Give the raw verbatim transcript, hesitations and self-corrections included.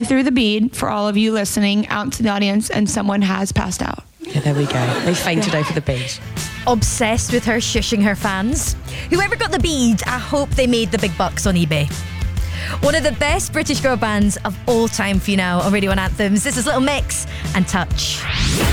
threw the bead for all of you listening out to the audience, and someone has passed out. Yeah, there we go. They fainted over the bead. Obsessed with her shushing her fans. Whoever got the bead, I hope they made the big bucks on eBay. One of the best British girl bands of all time for you now on Radio one Anthems. This is Little Mix and Touch.